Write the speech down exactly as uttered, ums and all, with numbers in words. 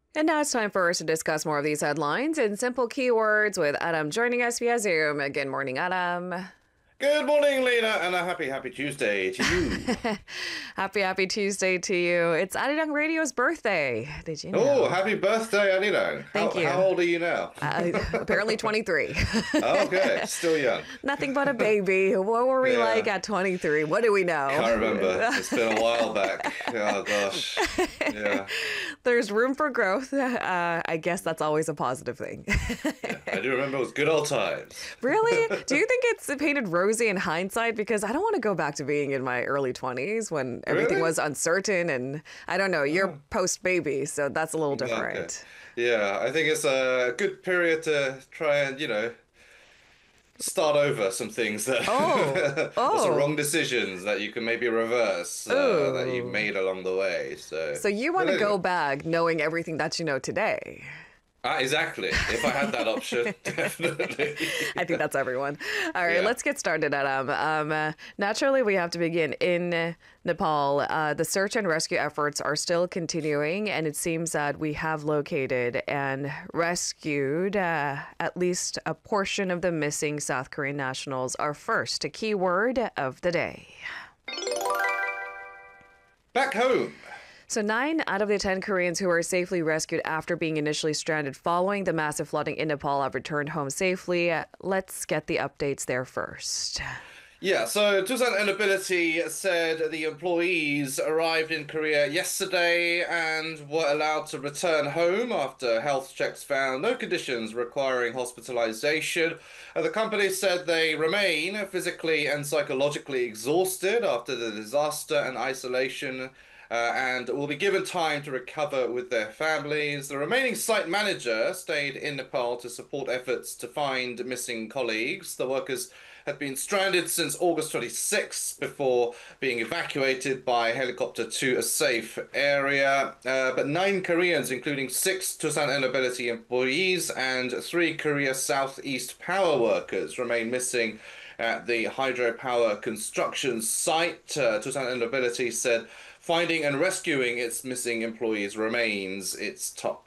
And now it's time for us to discuss more of these headlines in simple keywords with Adam joining us via Zoom. Good morning, Adam. Good morning, Lena, and a happy, happy Tuesday to you. Happy, happy Tuesday to you. It's Arirang Radio's birthday. Did you Oh, know? happy birthday, Anilong. Thank How how you. old are you now? Uh, apparently twenty-three. Okay, still young. Nothing but a baby. What were we like Yeah, at twenty-three? What do we know? can't remember. It's been a while back. Oh gosh. Yeah, There's room for growth. Uh, I guess that's always a positive thing. yeah. I do remember it was good old times. Really? Do you think it's painted rosy in hindsight? Because I don't want to go back to being in my early twenties when everything Really? was uncertain and I don't know, you're Oh, post baby, so that's a little okay. different. Yeah, I think it's a good period to try and, you know, start over some things Oh, that or some oh, wrong decisions that you can maybe reverse uh, that you've oh. made along the way. So, So you want but to go anyway. back knowing everything that you know today? Ah, exactly. If I had that option, definitely. I think that's everyone. All right, Yeah. let's get started, Adam. Um, uh, naturally, we have to begin in Nepal. Uh, the search and rescue efforts are still continuing, and it seems that we have located and rescued uh, at least a portion of the missing South Korean nationals. Our first keyword of the day. Back home. So, nine out of the ten Koreans who were safely rescued after being initially stranded following the massive flooding in Nepal have returned home safely. Let's get the updates there first. Yeah, so Tucson Inability said the employees arrived in Korea yesterday and were allowed to return home after health checks found no conditions requiring hospitalization. Uh, the company said they remain physically and psychologically exhausted after the disaster and isolation. Uh, and will be given time to recover with their families. The remaining site manager stayed in Nepal to support efforts to find missing colleagues. The workers had been stranded since August twenty-sixth before being evacuated by helicopter to a safe area. Uh, but nine Koreans, including six Tucson Inability employees and three Korea Southeast power workers, remain missing at the hydropower construction site. Uh, Tucson Inability said finding and rescuing its missing employees remains its top